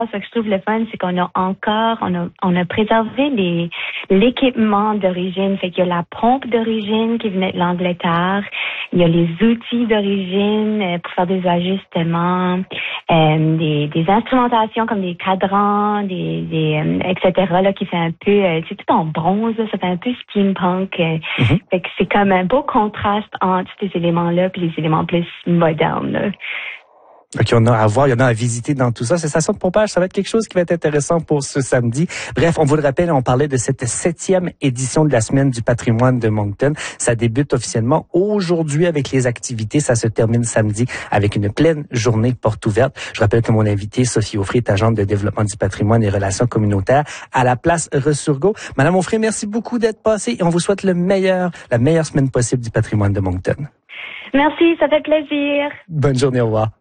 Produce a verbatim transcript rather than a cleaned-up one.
Ce que je trouve le fun, c'est qu'on a encore, on a, on a préservé les, l'équipement d'origine. Fait qu'il y a la pompe d'origine qui venait de l'Angleterre. Il y a les outils d'origine euh, pour faire des ajustements, euh, des, des instrumentations comme des cadrans, des, des euh, et cetera là, qui fait un peu, euh, c'est tout en bronze, là, ça fait un peu steampunk. Euh, mm-hmm. Fait que c'est comme un beau contraste entre ces éléments-là puis les éléments plus modernes, là. Donc, il y en a à voir, il y en a à visiter dans tout ça. Ces stations de pompage, ça va être quelque chose qui va être intéressant pour ce samedi. Bref, on vous le rappelle, on parlait de cette septième édition de la Semaine du patrimoine de Moncton. Ça débute officiellement aujourd'hui avec les activités. Ça se termine samedi avec une pleine journée porte ouverte. Je rappelle que mon invité, Sophie Aufrey, est agente de développement du patrimoine et relations communautaires à la place Resurgo. Madame Aufrey, merci beaucoup d'être passée et on vous souhaite le meilleur, la meilleure semaine possible du patrimoine de Moncton. Merci, ça fait plaisir. Bonne journée, au revoir.